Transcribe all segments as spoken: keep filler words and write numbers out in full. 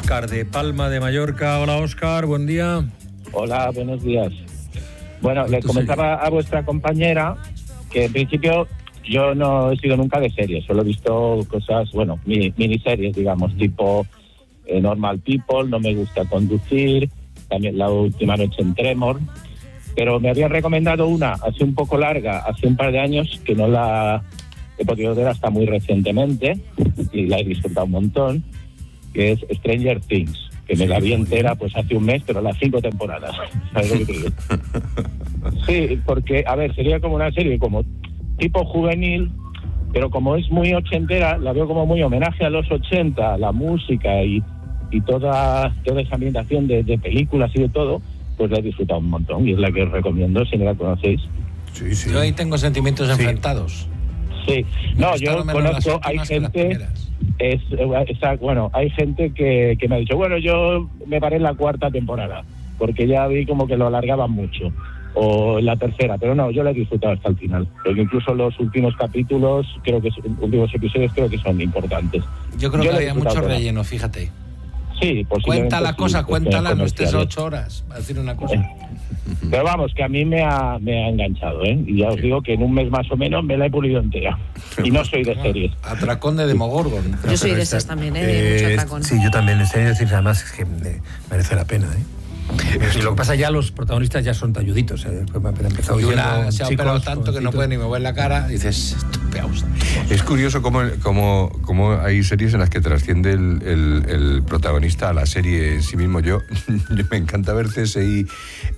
Óscar de Palma de Mallorca. Hola, Óscar, buen día. Hola, buenos días. Bueno, le comentaba a vuestra compañera que en principio yo no he sido nunca de series, solo he visto cosas, bueno, mi, miniseries, digamos, tipo eh, Normal People, No me gusta conducir, también La última noche en Tremor, pero me habían recomendado una así un poco larga, hace un par de años, que no la he podido ver hasta muy recientemente, y la he disfrutado un montón, que es Stranger Things, que me la vi entera pues hace un mes, pero las cinco temporadas. ¿Sabes lo que te digo? Sí, porque, a ver, sería como una serie como tipo juvenil, pero como es muy ochentera, la veo como muy homenaje a los ochenta, la música y, y toda, toda esa ambientación de, de películas y de todo, pues la he disfrutado un montón y es la que os recomiendo si no la conocéis. Sí, sí. Yo ahí tengo sentimientos sí. enfrentados. Sí, no, yo conozco, hay gente, es, es, bueno, hay gente que, que me ha dicho, bueno, yo me paré en la cuarta temporada, porque ya vi como que lo alargaban mucho, o en la tercera, pero no, yo la he disfrutado hasta el final, porque incluso los últimos capítulos, creo que últimos episodios creo que son importantes. Yo creo yo que había mucho relleno, fíjate. Sí, cuenta la sí, cosa, cuéntala, no estés ocho horas, a decir una cosa. Eh. Pero vamos, que a mí me ha, me ha enganchado, ¿eh? Y ya os digo que en un mes más o menos me la he pulido entera. Y no soy de series. Atracón de Demogorgon. Yo soy de esas también, ¿eh? De eh, mucho atracón. Sí, yo también. En serio, decir, además es que eh, merece la pena, ¿eh? Y lo que pasa ya, los protagonistas ya son talluditos. ¿eh? Después me ha empezado y una se ha chicos, operado tanto que no puede ni mover la cara. Y dices, estupeados. Es curioso cómo, cómo, cómo hay series en las que trasciende el, el, el protagonista a la serie en sí mismo. Yo, yo me encanta ver C S I,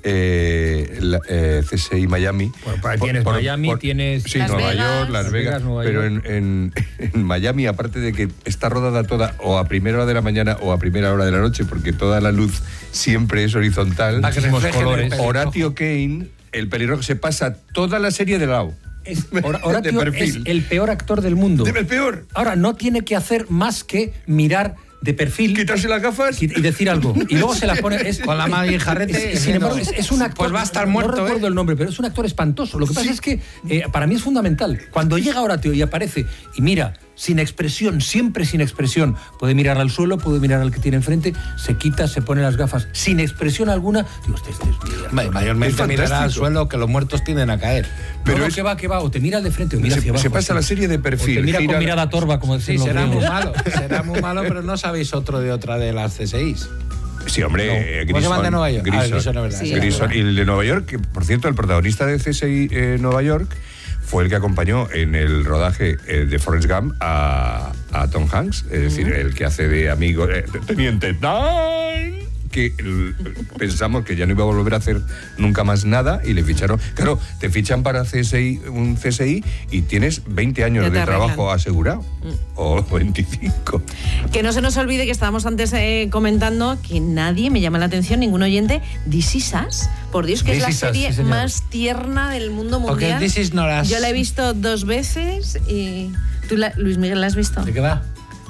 eh, la, eh, C S I Miami. Bueno, por ahí tienes por, Miami, por, tienes sí, Las Nueva Vegas, York, Las Vegas, Nueva pero York. En, en, en Miami, aparte de que está rodada toda o a primera hora de la mañana o a primera hora de la noche, porque toda la luz siempre es horizontal. Para que se colores. Horatio Kane, el pelirrojo, se pasa toda la serie de lado. Es, Horatio es el peor actor del mundo. ¿El peor? Ahora, no tiene que hacer más que mirar de perfil, quitarse las gafas y decir algo, y luego se las pone es, con la mano y el jarrete. Es, sin embargo, es, es un actor, pues va a estar muerto. No recuerdo ¿eh? el nombre, pero es un actor espantoso. Lo que pasa sí. es que eh, para mí es fundamental. Cuando llega Horatio y aparece y mira sin expresión, siempre sin expresión, puede mirar al suelo, puede mirar al que tiene enfrente, se quita, se pone las gafas sin expresión alguna. Digo, este, este es Ma- mayormente mirará al suelo, que los muertos tienden a caer. Pero no, no, es que va, que va, o te mira al de frente o mira se, hacia abajo. Se pasa la serie de perfil. O te mira gira... con mirada torva, como decían sí, los será griegos. muy malo, será muy malo, pero no sabéis otro de otra de las C S I. Sí, hombre, no. eh, ¿Cómo se llama de Nueva York? Grison, ah, Grison, no, verdad. Sí, Grison. Y el de Nueva York, que por cierto, el protagonista de C S I eh, Nueva York fue el que acompañó en el rodaje eh, de Forrest Gump a, a Tom Hanks, es decir, uh-huh. el que hace de amigo, eh, Teniente Dan, que el, pensamos que ya no iba a volver a hacer nunca más nada y le ficharon. Claro, te fichan para C S I, un C S I y tienes veinte años de trabajo asegurado, mm. o veinticinco. Que no se nos olvide que estábamos antes eh, comentando que nadie, me llama la atención, ningún oyente, This Is Us, por Dios, que This es la serie us, sí, más tierna del mundo mundial. This Is Not Us. Yo la he visto dos veces y... ¿Tú, la, Luis Miguel, la has visto? ¿De qué va?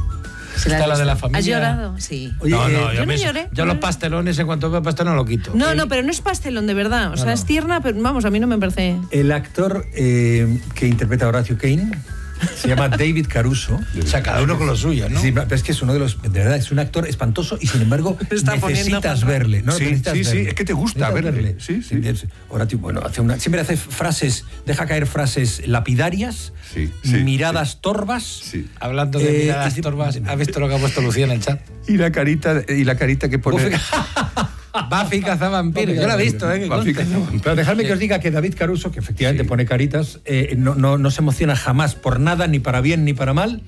¿Sí ¿Está la de la familia? ¿Has llorado? Sí. Oye, no, no, yo yo no me, lloré. Yo los pastelones, en cuanto veo pastel, no lo quito. No, no, pero no es pastelón, de verdad. O sea, no, no. es tierna, pero vamos, a mí no me parece... El actor eh, que interpreta a Horatio Kane se llama David Caruso. O sea, cada uno con lo suyo, ¿no? Sí, pero es que es uno de los... De verdad, es un actor espantoso y, sin embargo, necesitas verle. ¿no? Sí, necesitas sí, verle. sí, es que te gusta verle. verle. Sí, sí. Horatio, bueno, hace una, siempre hace frases, deja caer frases lapidarias, sí, sí, miradas sí. torvas. Sí. Hablando de eh, miradas y, torvas, ¿has visto lo que ha puesto Lucía en el chat? Y la carita, y la carita que pone... Buffy cazavampiro, yo la he visto, ¿eh? Pero dejadme que os diga que David Caruso, que efectivamente sí. pone caritas, eh, no, no, no se emociona jamás por nada, ni para bien ni para mal.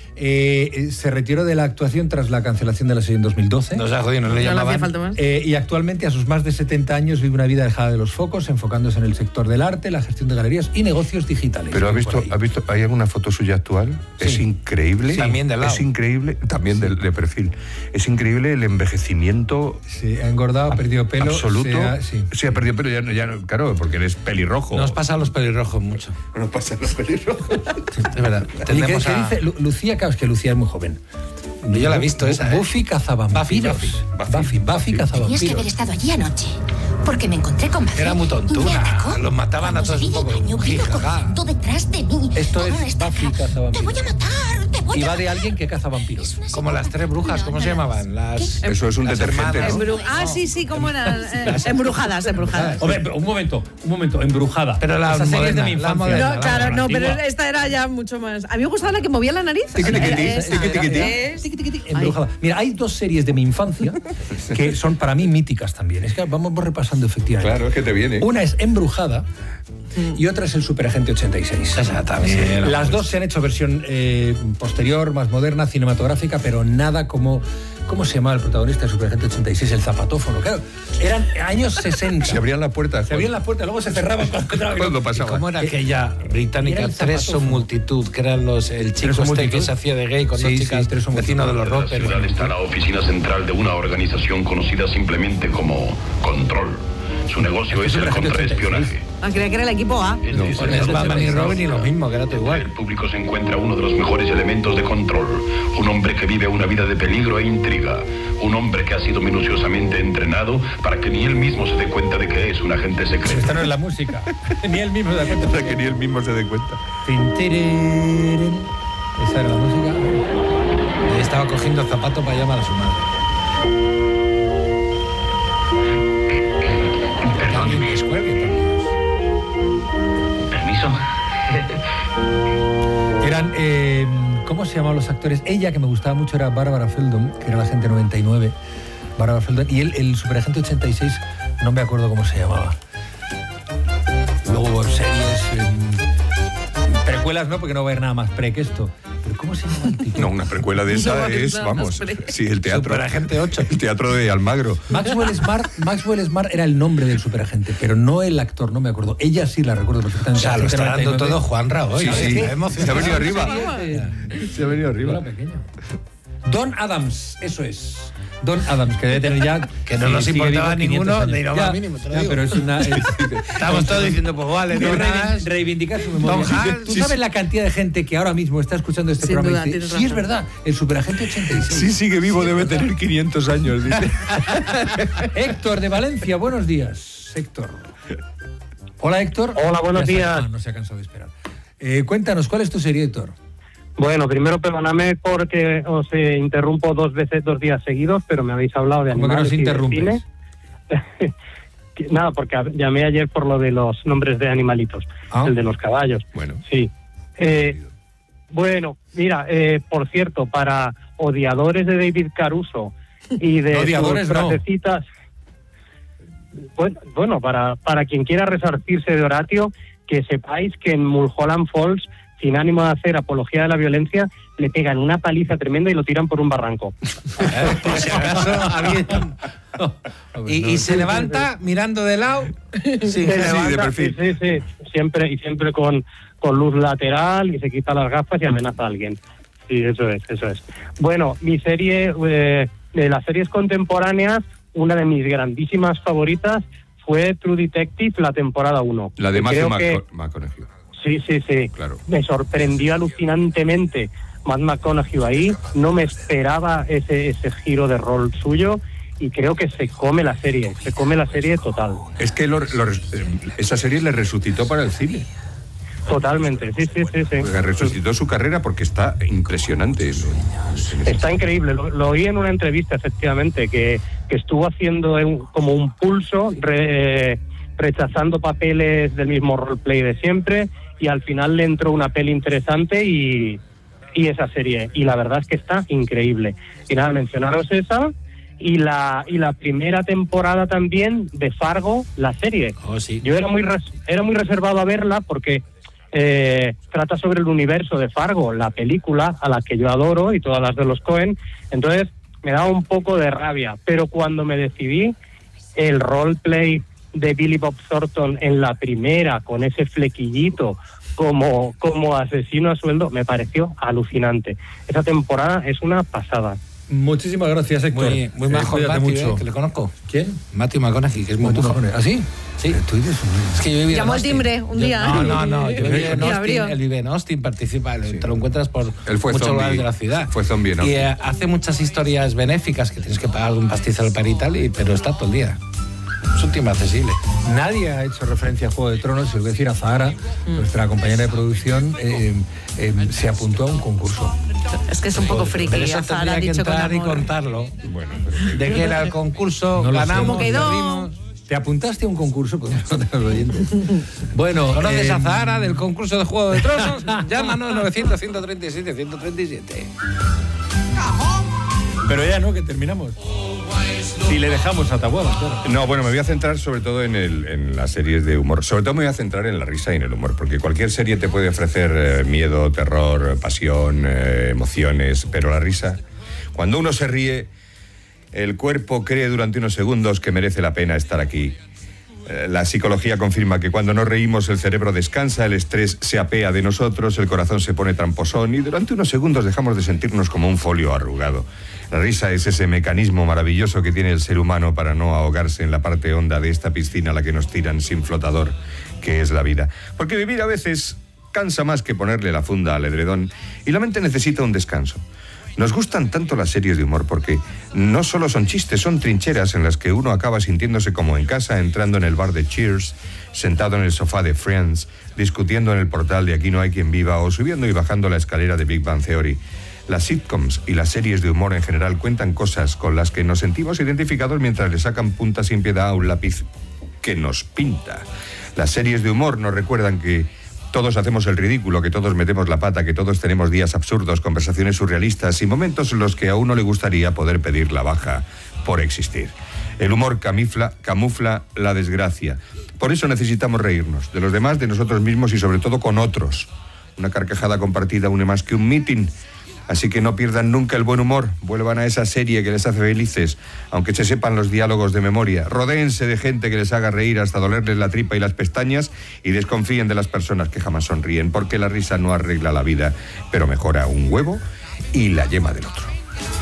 Eh, se retiró de la actuación tras la cancelación de la serie en dos mil doce. No se ha jodido, no le llamaban. No le hacía falta más. Eh, y actualmente, a sus más de setenta años, vive una vida alejada de los focos, enfocándose en el sector del arte, la gestión de galerías y negocios digitales. Pero ¿ha visto, ¿ha visto, hay alguna foto suya actual? Sí. Es increíble. Sí. También de lado. Es increíble, también sí. de, de perfil. Es increíble el envejecimiento. Sí, ha engordado, ha perdido pelo. Absoluto. Ha, sí. sí, ha perdido pelo, ya, ya no, claro, porque eres pelirrojo. Nos pasa a los pelirrojos mucho. Nos pasa a los pelirrojos. Sí, es verdad. ¿Qué, ¿qué a... dice Lucía? Claro, es que Lucía es muy joven. Yo la he visto esa, ¿eh? Buffy cazavampiros. Buffy, Buffy, Buffy, Buffy cazavampiros. Tenías que haber estado allí anoche, porque me encontré con Buffy. Era muy tontuna. Los mataban a todos un poco. Vino corriendo detrás de mí. Esto es Buffy cazavampiros. Te voy a matar, te voy y va de alguien que caza vampiros. Como las tres brujas, ¿cómo se llamaban? Las, Eso es un las detergente, hermanas. ¿no? Embru- ah, sí, sí, ¿cómo eran? Eh, embrujadas, embrujadas. Hombre, pero un momento, un momento, Embrujada. Pero la Esas series moderna, de mi la infancia. moderna. No, claro, no, pero Antigua. esta era ya mucho más. A mí me gustaba la que movía la nariz. Tiqui, tiqui, tiqui, Esa, tiqui, tiqui, tiqui. es- Tiqui, tiqui, tiqui, Embrujada. Mira, hay dos series de mi infancia que son para mí míticas también. Es que vamos repasando efectivamente. Claro, es que te viene. Una es Embrujada y otra es el Superagente ochenta y seis. Exactamente. Las dos se han hecho versión eh, posterior, más moderna, cinematográfica, pero nada como... ¿Cómo se llamaba el protagonista de Superagente ochenta y seis? El zapatófono. Claro, eran años sesenta. Se abrían las puertas. Se abrían las puertas, luego se cerraban cuando entraba. Cuando pasaba. ¿Cómo era aquella británica? Era el Tres son zapatófono. multitud, que eran los, el chico son este multitud. que se hacía de gay con Sí, dos sí, chicas, Tres son vecino de los En la Roper. ciudad está la oficina central de una organización conocida simplemente como Control. Su negocio es el contraespionaje. Ah, creía que era el equipo A. Es No, decir, con es Batman y Robin y lo mismo, que era todo igual. el público se encuentra uno de los mejores elementos de Control. Un hombre que vive una vida de peligro e intriga. Un hombre que ha sido minuciosamente entrenado para que ni él mismo se dé cuenta de que es un agente secreto. Esta no es la música. Ni él mismo se da cuenta. Para que ni él mismo se dé cuenta. Tin, tiriririn. Esa era la música. Y estaba cogiendo zapatos para llamar a su madre. Perdón, Alguien que escuelgue también. permiso. Eran, eh, ¿cómo se llamaban los actores? Ella, que me gustaba mucho, era Bárbara Feldon, que era la agente noventa y nueve. Bárbara Feldon. Y él, el superagente ochenta y seis, no me acuerdo cómo se llamaba. Luego hubo series, eh, precuelas, ¿no? Porque no va a haber nada más pre que esto. ¿Pero cómo se llama el título? No, una precuela de esa No, es, no, vamos, no, sí, el teatro. Superagente ocho. El teatro de Almagro. Maxwell Smart, Maxwell Smart era el nombre del superagente, pero no el actor, no me acuerdo. Ella sí la recuerdo O perfectamente. sea, lo está noventa y dando nueve. todo Juanra hoy. Sí, ¿eh? sí. Está emocionado. Se ha venido arriba. Eh, Se ha venido Yo arriba. era pequeño. Don Adams, eso es. Don Adams, que debe tener ya... Que no nos sigue importaba vivo quinientos ninguno, años. ni lo Ya, más mínimo, te lo ya, digo. pero es una... es- Estamos todos diciendo, pues vale, Pero Don reivin- Hanks. reivindicar su memoria. Tom Hanks. ¿Tú sabes la cantidad de gente que ahora mismo está escuchando este Sin programa duda, y dice, tienes sí, es razón. verdad, el superagente ochenta y seis? Sí, sigue vivo, Sí, debe es verdad. tener quinientos años, dice. Héctor de Valencia, buenos días. Héctor. Hola, Héctor. Hola, buenos Ya se- días. ah, no se ha cansado de esperar. Eh, cuéntanos, ¿cuál es tu serie, Héctor? Bueno, primero perdóname porque os eh, interrumpo dos veces, dos días seguidos, pero me habéis hablado de ¿Cómo que animales nos y de interrumpes? cine. Que- Nada, porque a- llamé ayer por lo de los nombres de animalitos, Ah. el de los caballos. Bueno. Sí. Eh, bueno, mira, eh, por cierto, para odiadores de David Caruso y de Odiadores, sus no. frasecitas, bueno, bueno, para, para quien quiera resarcirse de Horatio, que sepáis que en Mulholland Falls, sin ánimo de hacer apología de la violencia, le pegan una paliza tremenda y lo tiran por un barranco. Por si acaso alguien... Y, y se levanta mirando de lado. Sí, Se de levanta, perfil. sí, sí, sí, siempre y siempre con, con luz lateral y se quita las gafas y amenaza a alguien. Sí, eso es, eso es. Bueno, mi serie, eh, de las series contemporáneas, una de mis grandísimas favoritas fue True Detective, la temporada uno. La de Matthew Creo que- McCo- McConaughey. Sí, sí, sí. Claro. Me sorprendió alucinantemente Matt McConaughey ahí. No me esperaba ese, ese giro de rol suyo y creo que se come la serie. Se come la serie total. Es que lo- lo res- eh, esa serie le resucitó para el cine. Totalmente, sí, sí, sí. sí. Le resucitó su carrera porque está impresionante. Está increíble. Lo, lo oí en una entrevista, efectivamente, que, que estuvo haciendo un- como un pulso, re- rechazando papeles del mismo roleplay de siempre, y al final le entró una peli interesante y, y esa serie. Y la verdad es que está increíble. Y nada, mencionaros esa y la y la primera temporada también de Fargo, la serie. Oh, sí. Yo era muy res- era muy reservado a verla porque eh, trata sobre el universo de Fargo, la película a la que yo adoro y todas las de los Coen. Entonces me daba un poco de rabia, pero cuando me decidí, el roleplay de Billy Bob Thornton en la primera, con ese flequillito como, como asesino a sueldo, me pareció alucinante. Esa temporada es una pasada. Muchísimas gracias, Héctor. Muy, muy Eh, majo el cuídate Matthew, mucho. eh, que le conozco. ¿Quién? Matthew McConaughey, que es muy Matthew majo. McConaughey. ¿Ah, sí? Sí. Eh, tú eres un- Es que yo viví en Llamó al Austin. timbre un Yo- día. No, no, no. Yo viví en Y Austin, abrió. él vive en Austin, participa, te lo encuentras por Él fue muchos zombie. lugares de la ciudad. Fue zombie en Y Austin. eh, hace muchas historias benéficas que tienes que pagar un pastizal para y tal, y- pero está todo el día. Es un tema accesible. Nadie ha hecho referencia a Juego de Tronos, se lo voy a decir a Zahara, nuestra compañera de producción, eh, eh, se apuntó a un concurso. Es que es un poco friki. Pero eso Azar tendría ha que dicho con entrar y amor. contarlo. Bueno, pero- De que era el concurso, No lo sé. ganamos, ¿Cómo quedó? perdimos. ¿Te apuntaste a un concurso? Pues no te los oyentes. Bueno, ¿Conoces eh, a Zahara del concurso de Juego de Tronos? Llámanos novecientos, ciento treinta y siete, ciento treinta y siete. pero ya no, que terminamos. Si le dejamos a Taboada, claro. No, bueno, me voy a centrar sobre todo en, el, en las series de humor. Sobre todo me voy a centrar en la risa y en el humor, porque cualquier serie te puede ofrecer eh, miedo, terror, pasión, eh, emociones, pero la risa, cuando uno se ríe, el cuerpo cree durante unos segundos que merece la pena estar aquí. Eh, la psicología confirma que cuando nos reímos el cerebro descansa, el estrés se apea de nosotros, el corazón se pone tramposón y durante unos segundos dejamos de sentirnos como un folio arrugado. La risa es ese mecanismo maravilloso que tiene el ser humano para no ahogarse en la parte honda de esta piscina a la que nos tiran sin flotador, que es la vida. Porque vivir a veces cansa más que ponerle la funda al edredón y la mente necesita un descanso. Nos gustan tanto las series de humor porque no solo son chistes, son trincheras en las que uno acaba sintiéndose como en casa, entrando en el bar de Cheers, sentado en el sofá de Friends, discutiendo en el portal de Aquí no hay quien viva o subiendo y bajando la escalera de Big Bang Theory. Las sitcoms y las series de humor en general cuentan cosas con las que nos sentimos identificados mientras le sacan punta sin piedad a un lápiz que nos pinta. Las series de humor nos recuerdan que todos hacemos el ridículo, que todos metemos la pata, que todos tenemos días absurdos, conversaciones surrealistas y momentos en los que a uno le gustaría poder pedir la baja por existir. El humor camufla, camufla la desgracia. Por eso necesitamos reírnos, de los demás, de nosotros mismos y sobre todo con otros. Una carcajada compartida une más que un mitin. Así que no pierdan nunca el buen humor, vuelvan a esa serie que les hace felices, aunque se sepan los diálogos de memoria. Rodéense de gente que les haga reír hasta dolerles la tripa y las pestañas y desconfíen de las personas que jamás sonríen, porque la risa no arregla la vida, pero mejora un huevo y la yema del otro.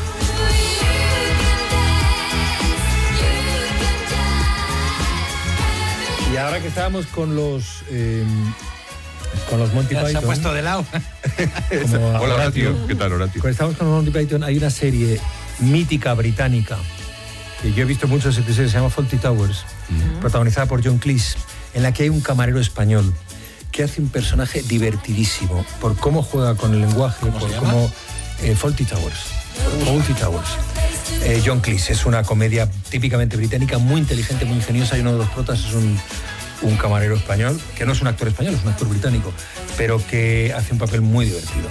Y ahora que estábamos con los... Eh, con los Monty Ya Python... se ha puesto de lado. como Hola, Horatio. Horatio. ¿Qué tal, Horatio? Cuando estamos con los Monty Python, hay una serie mítica británica que yo he visto muchos episodios, se llama Fawlty Towers, uh-huh. protagonizada por John Cleese, en la que hay un camarero español que hace un personaje divertidísimo por cómo juega con el lenguaje, ¿Cómo por se llama? cómo... Eh, Fawlty Towers. Fawlty Towers. Eh, John Cleese es una comedia típicamente británica, muy inteligente, muy ingeniosa, y uno de los protas es un... un camarero español, que no es un actor español, es un actor británico, pero que hace un papel muy divertido.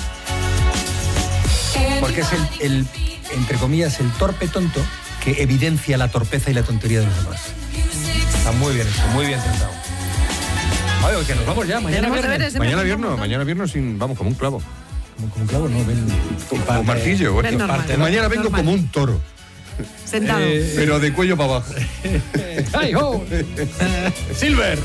Porque es el, el, entre comillas, el torpe tonto que evidencia la torpeza y la tontería de los demás. Está muy bien hecho, muy bien tratado. Oye, que nos vamos ya, mañana Tenemos viernes. deberes, Mañana hemos- viernes, mañana viernes sin, vamos, como un clavo. Como, como un clavo, no, ven. Como un martillo. ven bueno. normal, Parte, mañana vengo normal. como un toro, Sentado. Eh, pero de cuello para abajo. ¡Ay, ho! ¡Silver!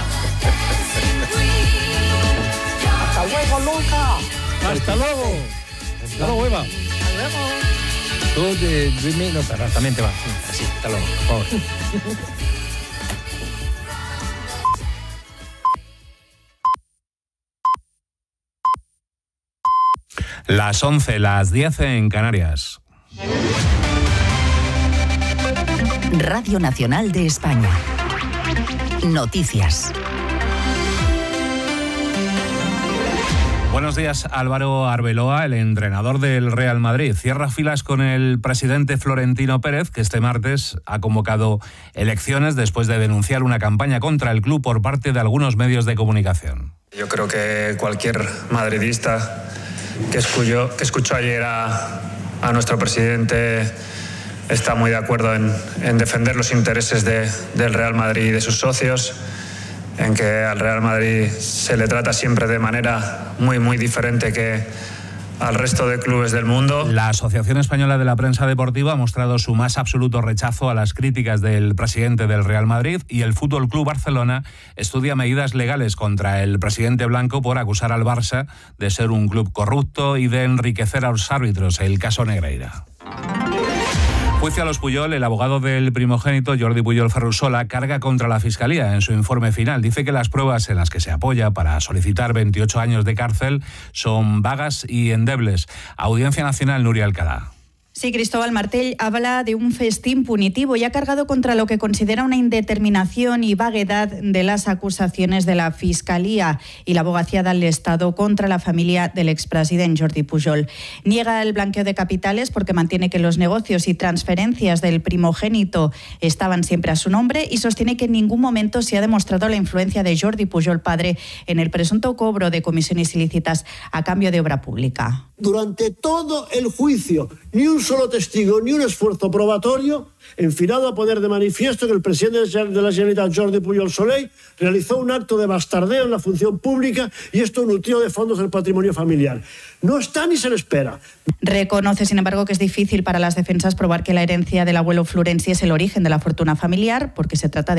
¡Hasta luego, Luca! ¡Hasta luego! ¡Hasta luego, Eva! Tú, de, de mí, no, pero también te vas. Así, hasta luego, por favor. Las once, las diez en Canarias. Radio Nacional de España. Noticias. Buenos días, Álvaro Arbeloa, el entrenador del Real Madrid. Cierra filas con el presidente Florentino Pérez, que este martes ha convocado elecciones después de denunciar una campaña contra el club por parte de algunos medios de comunicación. Yo creo que cualquier madridista que escuchó, que escuchó ayer a, a nuestro presidente está muy de acuerdo en, en defender los intereses de, del Real Madrid y de sus socios, en que al Real Madrid se le trata siempre de manera muy, muy diferente que al resto de clubes del mundo. La Asociación Española de la Prensa Deportiva ha mostrado su más absoluto rechazo a las críticas del presidente del Real Madrid, y el Fútbol Club Barcelona estudia medidas legales contra el presidente blanco por acusar al Barça de ser un club corrupto y de enriquecer a los árbitros, el caso Negreira. Juicio a los Puyol. El abogado del primogénito, Jordi Puyol Ferrusola, carga contra la Fiscalía en su informe final. Dice que las pruebas en las que se apoya para solicitar veintiocho años de cárcel son vagas y endebles. Audiencia Nacional, Nuria Alcalá. Sí, Cristóbal Martell habla de un festín punitivo y ha cargado contra lo que considera una indeterminación y vaguedad de las acusaciones de la Fiscalía y la Abogacía del Estado contra la familia del expresidente Jordi Pujol. Niega el blanqueo de capitales porque mantiene que los negocios y transferencias del primogénito estaban siempre a su nombre y sostiene que en ningún momento se ha demostrado la influencia de Jordi Pujol padre en el presunto cobro de comisiones ilícitas a cambio de obra pública. Durante todo el juicio, ni un solo testigo, ni un esfuerzo probatorio, enfilado a poner de manifiesto que el presidente de la Generalitat, Jordi Pujol Soley, realizó un acto de bastardeo en la función pública y esto nutrió de fondos el patrimonio familiar. No está ni se le espera. Reconoce, sin embargo, que es difícil para las defensas probar que la herencia del abuelo Florenci es el origen de la fortuna familiar, porque se trata de